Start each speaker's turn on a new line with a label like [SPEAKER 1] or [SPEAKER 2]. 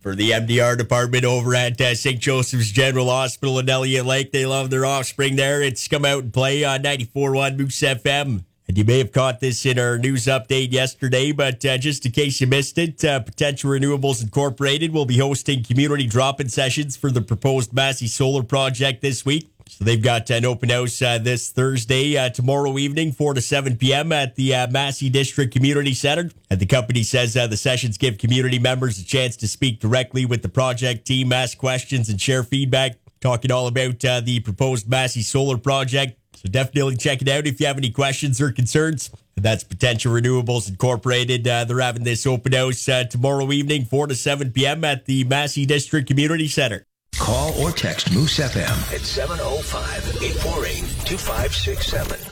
[SPEAKER 1] For the MDR department over at St. Joseph's General Hospital in Elliott Lake, they love their offspring there. It's Come Out and Play on 94.1 Moose FM. And you may have caught this in our news update yesterday, but just in case you missed it, Potential Renewables Incorporated will be hosting community drop-in sessions for the proposed Massey Solar Project this week. So they've got an open house this Thursday, tomorrow evening, 4 to 7 p.m. at the Massey District Community Center. And the company says the sessions give community members a chance to speak directly with the project team, ask questions, and share feedback, talking all about the proposed Massey Solar Project. So definitely check it out if you have any questions or concerns. And that's Potential Renewables Incorporated. They're having this open house tomorrow evening, 4 to 7 p.m. at the Massey District Community Center.
[SPEAKER 2] Call or text Moose FM at 705-848-2567.